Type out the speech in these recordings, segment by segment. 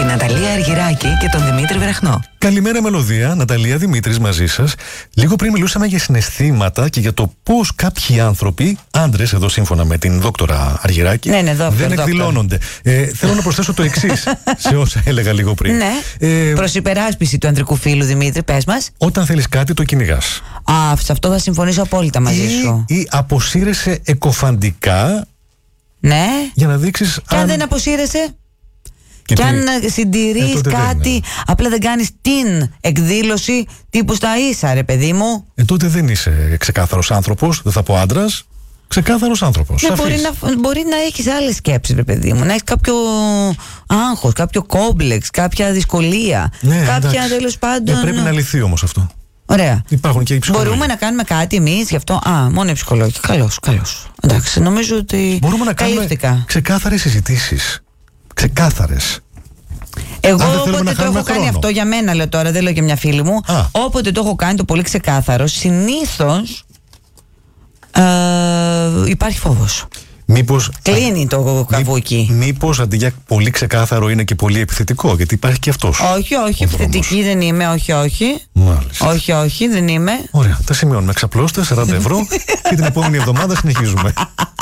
Ναταλία Αργυράκη και τον Δημήτρη Βραχνό. Καλημέρα, Μελωδία. Ναταλία, Δημήτρης μαζί σας. Λίγο πριν μιλούσαμε για συναισθήματα και για το πώς κάποιοι άνθρωποι, άντρες, εδώ σύμφωνα με την δόκτωρα Αργυράκη, δεν εκδηλώνονται. Θέλω να προσθέσω το εξής σε όσα έλεγα λίγο πριν. Ναι. Προς υπεράσπιση του ανδρικού φύλου, Δημήτρη, πες μας. Όταν θέλεις κάτι, το κυνηγάς. Σε αυτό θα συμφωνήσω απόλυτα μαζί σου. Ή αποσύρεσαι εκοφαντικά. Ναι. Για να δείξεις. Και αν δεν αποσύρεσαι. Και αν συντηρείς κάτι, απλά δεν κάνεις την εκδήλωση τύπου στα ίσα, ρε παιδί μου. Τότε δεν είσαι ξεκάθαρος άνθρωπος, δεν θα πω άντρας. Ξεκάθαρος άνθρωπος. Ναι, μπορεί να έχεις άλλες σκέψεις, ρε παιδί μου. Να έχεις κάποιο άγχος, κάποιο κόμπλεξ, κάποια δυσκολία. Ναι, κάποια τέλος πάντων. Πρέπει να λυθεί όμως αυτό. Ωραία. Υπάρχουν και οι ψυχολόγοι. Μπορούμε να κάνουμε κάτι εμείς γι' αυτό. Μόνο οι ψυχολόγοι. Καλώς. Εντάξει, νομίζω ότι. Μπορούμε να κάνουμε ξεκάθαρες συζητήσεις. Ξεκάθαρες. Εγώ όποτε το έχω κάνει αυτό, για μένα λέω τώρα, δεν λέω για μια φίλη μου. Όποτε το έχω κάνει το πολύ ξεκάθαρο, συνήθως υπάρχει φόβος. Μήπως κλείνει το καβούκι. Μήπως αντί για πολύ ξεκάθαρο είναι και πολύ επιθετικό, γιατί υπάρχει και αυτός. Όχι, επιθετική δεν είμαι, όχι. Μάλιστα. Όχι, δεν είμαι. Ωραία, τα σημειώνουμε. Ξαπλώστε, 40 ευρώ και την επόμενη εβδομάδα συνεχίζουμε.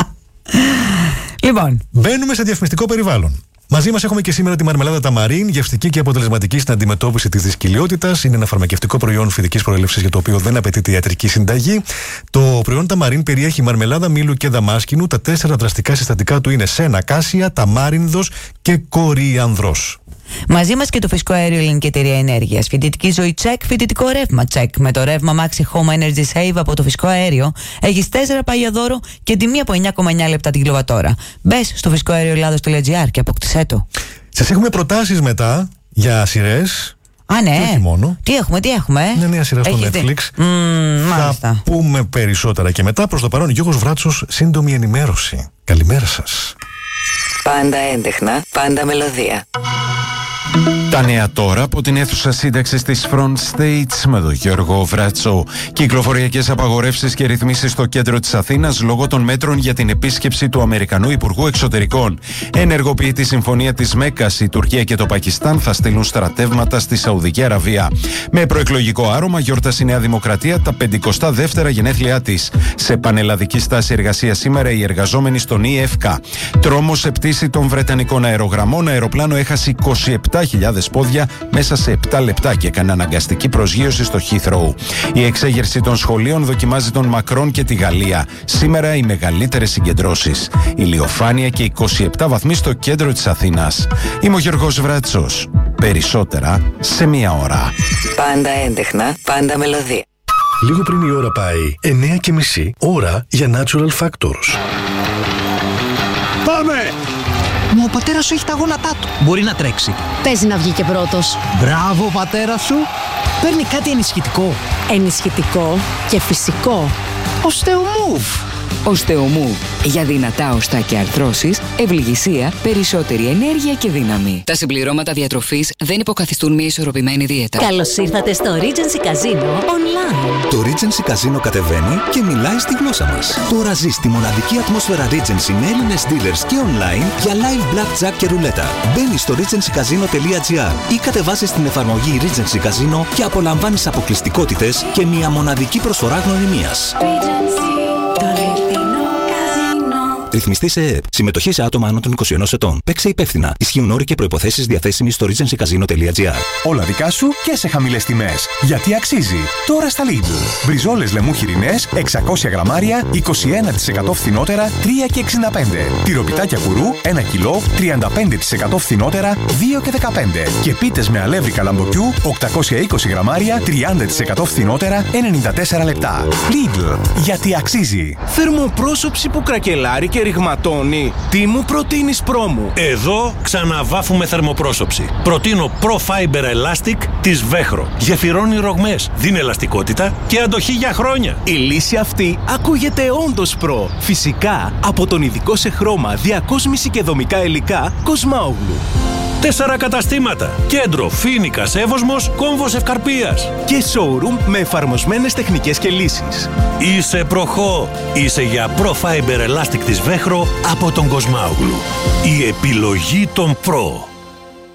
Λοιπόν, μπαίνουμε σε διαφημιστικό περιβάλλον. Μαζί μας έχουμε και σήμερα τη μαρμελάδα Ταμαρίν, γευστική και αποτελεσματική στην αντιμετώπιση της δυσκολιότητας. Είναι ένα φαρμακευτικό προϊόν φυτικής προέλευσης για το οποίο δεν απαιτείται ιατρική συνταγή. Το προϊόν Ταμαρίν περιέχει μαρμελάδα μήλου και δαμάσκηνου. Τα 4 δραστικά συστατικά του είναι σένα, κάσια, ταμάρινδος και κοριανδρός. Μαζί μας και το φυσικό αέριο Ελληνική Εταιρεία Ενέργειας. Φοιτητική ζωή τσεκ, φοιτητικό ρεύμα τσεκ. Με το ρεύμα Maxi Home Energy Save από το φυσικό αέριο έχεις 4 πάγια δώρο και τιμή από 9,9 λεπτά την κιλοβατόρα. Μπες στο φυσικοαέρioελλάδος.gr και αποκτήσέ το. Σας έχουμε προτάσεις μετά για σειρές. Ναι. Και όχι μόνο. Τι έχουμε. Μια νέα σειρά στο Netflix. Θα πούμε περισσότερα και μετά. Προς το παρόν, Γιώργος Βράτσος, σύντομη ενημέρωση. Καλημέρα σας. Πάντα έντεχνα, πάντα μελωδία. Τα νέα τώρα από την αίθουσα σύνταξης της Front States με τον Γιώργο Βράτσο. Κυκλοφοριακές απαγορεύσεις και ρυθμίσεις στο κέντρο της Αθήνας λόγω των μέτρων για την επίσκεψη του Αμερικανού Υπουργού Εξωτερικών. Ενεργοποιεί τη συμφωνία της Μέκκας. Η Τουρκία και το Πακιστάν θα στείλουν στρατεύματα στη Σαουδική Αραβία. Με προεκλογικό άρωμα γιόρτασε η Νέα Δημοκρατία τα 52η γενέθλιά της. Σε πανελλαδική στάση εργασίας σήμερα οι εργαζόμενοι στον ΙΕΦΚΑ. Τρόμος σε πτήση των Βρετανικών αερογραμμών. Αεροπλάνο έχασε 27.000 πόδια μέσα σε 7 λεπτά και έκανε αναγκαστική προσγείωση στο Heathrow. Η εξέγερση των σχολείων δοκιμάζει τον Μακρόν και τη Γαλλία. Σήμερα οι μεγαλύτερες συγκεντρώσεις. Ηλιοφάνεια και 27 βαθμοί στο κέντρο της Αθήνας. Είμαι ο Γιώργος Βράτσος. Περισσότερα σε μία ώρα. Πάντα έντεχνα, πάντα μελωδία. Λίγο πριν η ώρα πάει 9:30, ώρα για Natural Factors. Πάμε! Μα ο πατέρας σου έχει τα γόνατά του. Μπορεί να τρέξει. Παίζει να βγει και πρώτος. Μπράβο, πατέρα σου. Παίρνει κάτι ενισχυτικό. Ενισχυτικό και φυσικό. Osteomove. Osteomove. Για δυνατά οστά και αρθρώσεις, ευληγησία, περισσότερη ενέργεια και δύναμη. Τα συμπληρώματα διατροφής δεν υποκαθιστούν μια ισορροπημένη δίαιτα. Καλώς ήρθατε στο Regency Casino Online. Το Regency Casino κατεβαίνει και μιλάει στη γλώσσα μας. Τώρα ζεις τη μοναδική ατμόσφαιρα Regency με Έλληνες dealers και online για live blackjack και ρουλέτα. Μπαίνεις στο regencycasino.gr ή κατεβάζεις την εφαρμογή Regency Casino και απολαμβάνεις αποκλειστικότητες και μια μοναδική προσφορά γνωριμίας. Ρυθμιστή σε ΕΕΠ. Συμμετοχή σε άτομα άνω των 21 ετών. Παίξε υπεύθυνα. Ισχύουν όροι και προϋποθέσεις διαθέσιμοι στο regencycasino.gr. Όλα δικά σου και σε χαμηλές τιμές. Γιατί αξίζει. Τώρα στα Lidl. Μπριζόλες λεμού χοιρινές, 600 γραμμάρια, 21% φθηνότερα, 3,65. Τυροπιτάκια κουρού, 1 κιλό, 35% φθηνότερα, 2,15. Και πίτες με αλεύρι καλαμποκιού, 820 γραμμάρια, 30% φθηνότερα, 94 λεπτά. Lidl. Γιατί αξίζει. Θερμοπρόσωψη που κρακελάρει και ρηγματώνει. Τι μου προτείνεις πρόμου? Εδώ ξαναβάφουμε θερμοπρόσωψη. Προτείνω Pro Fiber Elastic της Βέχρο. Γεφυρώνει ρογμές, δίνει ελαστικότητα και αντοχή για χρόνια. Η λύση αυτή ακούγεται όντως προ. Φυσικά από τον ειδικό σε χρώμα, διακόσμηση και δομικά υλικά Κοσμάογλου. 4 καταστήματα. Κέντρο, Φοίνικας, Εύωσμος, Κόμβος Ευκαρπίας. Και showroom με εφαρμοσμένες τεχνικές και λύσεις. Είσαι προχώ. Είσαι για Pro Fiber Elastic της Βέχρο από τον Κοσμάογλου. Η επιλογή των Pro.